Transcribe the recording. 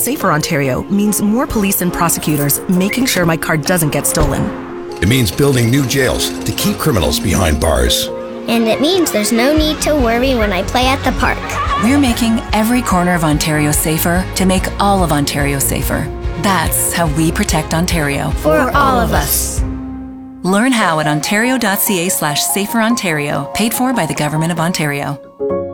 Safer Ontario means more police and prosecutors making sure my car doesn't get stolen. It means building new jails to keep criminals behind bars. And it means there's no need to worry when I play at the park. We're making every corner of Ontario safer to make all of Ontario safer. That's how we protect Ontario. For all of us. Learn how at ontario.ca/saferontario, paid for by the Government of Ontario.